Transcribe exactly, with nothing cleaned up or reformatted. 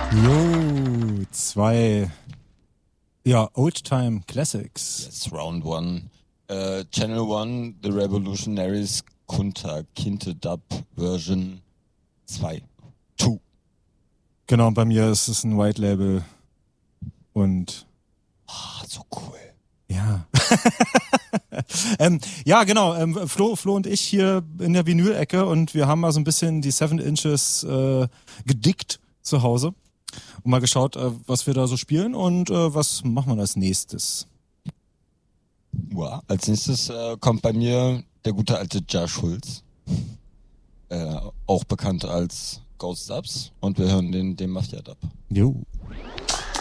Jo, zwei, ja, Oldtime Classics. That's round one. Uh, Channel One, The Revolutionaries, Kunta Kinte Dub Version zwei. Two. Genau, bei mir ist es ein White Label und Ah, so cool. ja. ähm, ja, genau. Ähm, Flo, Flo und ich hier in der Vinyl-Ecke und wir haben mal so ein bisschen die Seven Inches äh, gedickt zu Hause und mal geschaut, äh, was wir da so spielen und äh, was machen wir als nächstes. Ja, als nächstes äh, kommt bei mir der gute alte Jar Schulz. Äh, auch bekannt als Ghost Dubs. Und wir hören den, den Mafia Dub. Jo.